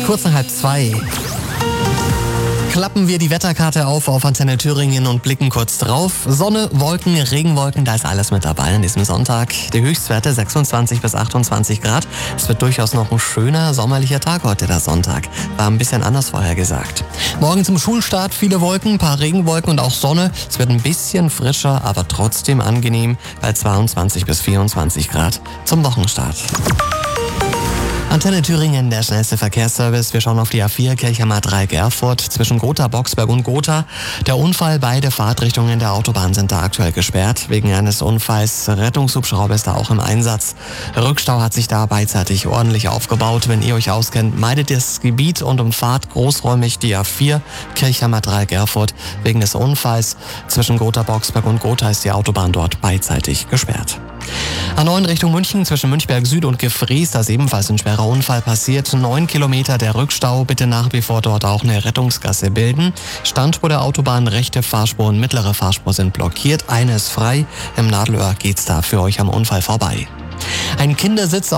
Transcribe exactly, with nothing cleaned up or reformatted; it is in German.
Kurz nach halb zwei. Klappen wir die Wetterkarte auf auf Antenne Thüringen und blicken kurz drauf. Sonne, Wolken, Regenwolken, da ist alles mit dabei an diesem Sonntag. Die Höchstwerte sechsundzwanzig bis achtundzwanzig Grad. Es wird durchaus noch ein schöner sommerlicher Tag heute, der Sonntag. War ein bisschen anders vorhergesagt. Morgen zum Schulstart viele Wolken, ein paar Regenwolken und auch Sonne. Es wird ein bisschen frischer, aber trotzdem angenehm bei zweiundzwanzig bis vierundzwanzig Grad zum Wochenstart. Antenne Thüringen, der schnellste Verkehrsservice. Wir schauen auf die A vier Kirchheimer Dreieck Erfurt zwischen Gotha, Boxberg und Gotha. Der Unfall, beide Fahrtrichtungen der Autobahn sind da aktuell gesperrt. Wegen eines Unfalls, Rettungshubschrauber ist da auch im Einsatz. Rückstau hat sich da beidseitig ordentlich aufgebaut. Wenn ihr euch auskennt, meidet das Gebiet und umfahrt großräumig die A vier Kirchheimer Dreieck Erfurt. Wegen des Unfalls zwischen Gotha, Boxberg und Gotha ist die Autobahn dort beidseitig gesperrt. A neun Richtung München zwischen Münchberg Süd und Gefries, da ist ebenfalls ein schwerer Unfall passiert. Neun Kilometer der Rückstau, bitte nach wie vor dort auch eine Rettungsgasse bilden. Standspur der Autobahn, rechte Fahrspur und mittlere Fahrspur sind blockiert. Eine ist frei. Im Nadelöhr geht's da für euch am Unfall vorbei. Ein Kindersitz